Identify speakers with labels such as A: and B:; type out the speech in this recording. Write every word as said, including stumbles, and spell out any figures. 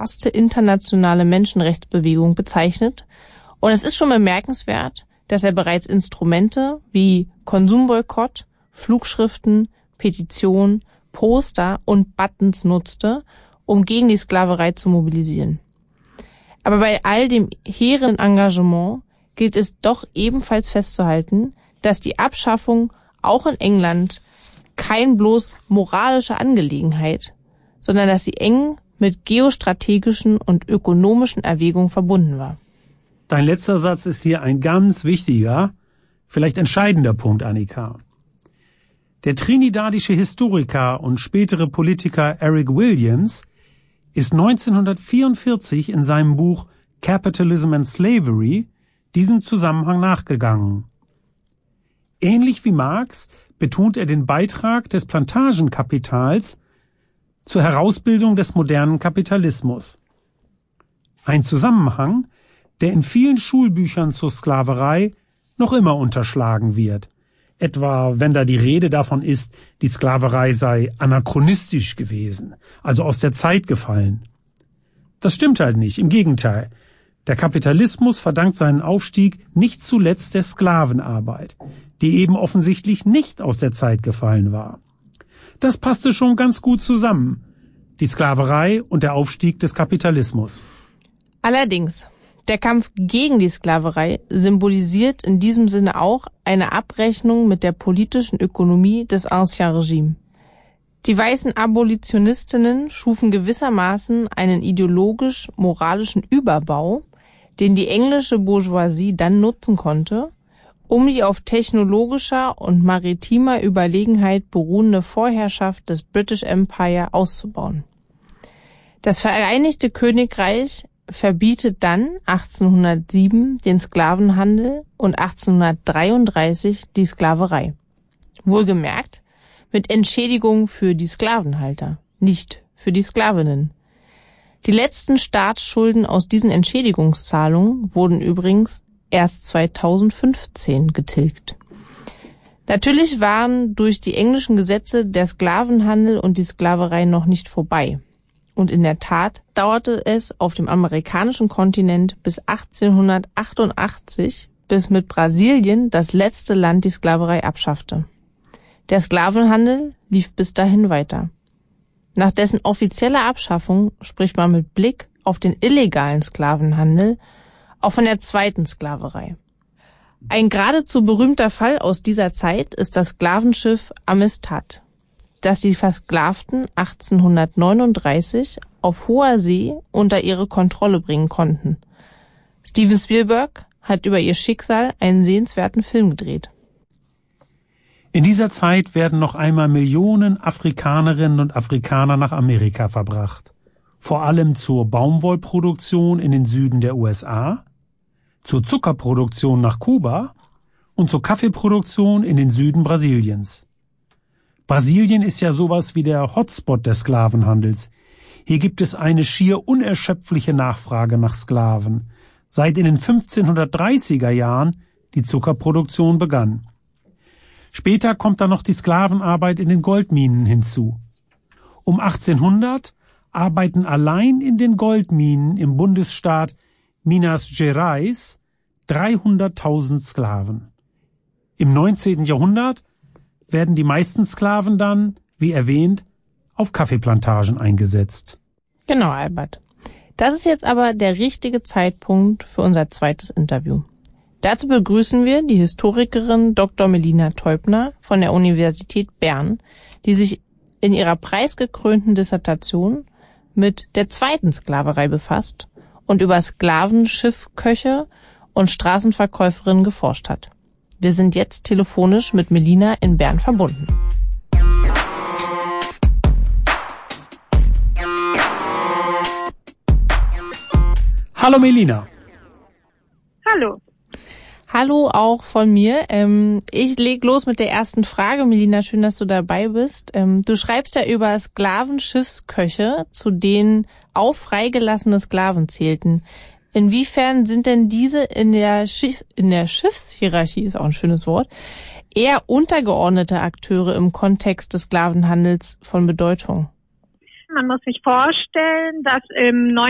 A: erste internationale Menschenrechtsbewegung bezeichnet. Und es ist schon bemerkenswert, dass er bereits Instrumente wie Konsumboykott, Flugschriften, Petitionen, Poster und Buttons nutzte, um gegen die Sklaverei zu mobilisieren. Aber bei all dem hehren Engagement gilt es doch ebenfalls festzuhalten, dass die Abschaffung auch in England kein bloß moralische Angelegenheit, sondern dass sie eng mit geostrategischen und ökonomischen Erwägungen verbunden war.
B: Dein letzter Satz ist hier ein ganz wichtiger, vielleicht entscheidender Punkt, Annika. Der trinidadische Historiker und spätere Politiker Eric Williams ist neunzehnhundertvierundvierzig in seinem Buch Capitalism and Slavery diesem Zusammenhang nachgegangen. Ähnlich wie Marx betont er den Beitrag des Plantagenkapitals zur Herausbildung des modernen Kapitalismus. Ein Zusammenhang, der in vielen Schulbüchern zur Sklaverei noch immer unterschlagen wird. Etwa, wenn da die Rede davon ist, die Sklaverei sei anachronistisch gewesen, also aus der Zeit gefallen. Das stimmt halt nicht, im Gegenteil. Der Kapitalismus verdankt seinen Aufstieg nicht zuletzt der Sklavenarbeit, die eben offensichtlich nicht aus der Zeit gefallen war. Das passte schon ganz gut zusammen, die Sklaverei und der Aufstieg des Kapitalismus.
A: Allerdings, der Kampf gegen die Sklaverei symbolisiert in diesem Sinne auch eine Abrechnung mit der politischen Ökonomie des Ancien Regime. Die weißen Abolitionistinnen schufen gewissermaßen einen ideologisch-moralischen Überbau, den die englische Bourgeoisie dann nutzen konnte, um die auf technologischer und maritimer Überlegenheit beruhende Vorherrschaft des British Empire auszubauen. Das Vereinigte Königreich verbietet dann achtzehnhundertsieben den Sklavenhandel und achtzehnhundertdreiunddreißig die Sklaverei. Wohlgemerkt mit Entschädigung für die Sklavenhalter, nicht für die Sklavinnen. Die letzten Staatsschulden aus diesen Entschädigungszahlungen wurden übrigens erst zweitausendfünfzehn getilgt. Natürlich waren durch die englischen Gesetze der Sklavenhandel und die Sklaverei noch nicht vorbei. Und in der Tat dauerte es auf dem amerikanischen Kontinent bis achtzehnhundertachtundachtzig, bis mit Brasilien das letzte Land die Sklaverei abschaffte. Der Sklavenhandel lief bis dahin weiter. Nach dessen offizieller Abschaffung spricht man mit Blick auf den illegalen Sklavenhandel auch von der zweiten Sklaverei. Ein geradezu berühmter Fall aus dieser Zeit ist das Sklavenschiff Amistad, das die Versklavten achtzehnhundertneununddreißig auf hoher See unter ihre Kontrolle bringen konnten. Steven Spielberg hat über ihr Schicksal einen sehenswerten Film gedreht.
B: In dieser Zeit werden noch einmal Millionen Afrikanerinnen und Afrikaner nach Amerika verbracht. Vor allem zur Baumwollproduktion in den Süden der U S A, zur Zuckerproduktion nach Kuba und zur Kaffeeproduktion in den Süden Brasiliens. Brasilien ist ja sowas wie der Hotspot des Sklavenhandels. Hier gibt es eine schier unerschöpfliche Nachfrage nach Sklaven, seit in den fünfzehnhundertdreißiger Jahren die Zuckerproduktion begann. Später kommt dann noch die Sklavenarbeit in den Goldminen hinzu. Um achtzehnhundert arbeiten allein in den Goldminen im Bundesstaat Minas Gerais dreihunderttausend Sklaven. Im neunzehnten Jahrhundert werden die meisten Sklaven dann, wie erwähnt, auf Kaffeeplantagen eingesetzt.
A: Genau, Albert. Das ist jetzt aber der richtige Zeitpunkt für unser zweites Interview. Dazu begrüßen wir die Historikerin Doktor Melina Teubner von der Universität Bern, die sich in ihrer preisgekrönten Dissertation mit der zweiten Sklaverei befasst und über Sklavenschiffköche und Straßenverkäuferinnen geforscht hat. Wir sind jetzt telefonisch mit Melina in Bern verbunden.
B: Hallo Melina.
C: Hallo.
A: Hallo auch von mir. Ähm, ich leg los mit der ersten Frage. Melina, schön, dass du dabei bist. Ähm, du schreibst ja über Sklavenschiffsköche, zu denen auch freigelassene Sklaven zählten. Inwiefern sind denn diese in der Schiff, in der Schiffshierarchie, ist auch ein schönes Wort, eher untergeordnete Akteure im Kontext des Sklavenhandels von Bedeutung?
C: Man muss sich vorstellen, dass im